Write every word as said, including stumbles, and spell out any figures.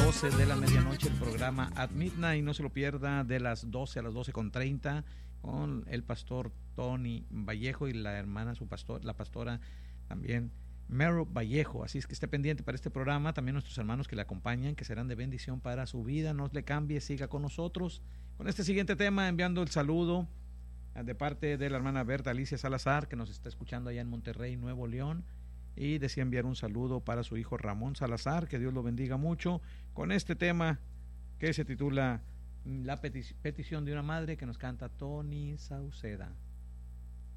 doce de la medianoche el programa At Midnight. No se lo pierda, de las doce a las doce con treinta, con el pastor Tony Vallejo y la hermana, su pastor, la pastora también, Mero Vallejo. Así es que esté pendiente para este programa. También nuestros hermanos que le acompañan, que serán de bendición para su vida. No le cambie, siga con nosotros. Con este siguiente tema, enviando el saludo de parte de la hermana Berta Alicia Salazar, que nos está escuchando allá en Monterrey, Nuevo León. Y desea enviar un saludo para su hijo Ramón Salazar, que Dios lo bendiga mucho, con este tema que se titula La petición de una madre, que nos canta Tony Sauceda.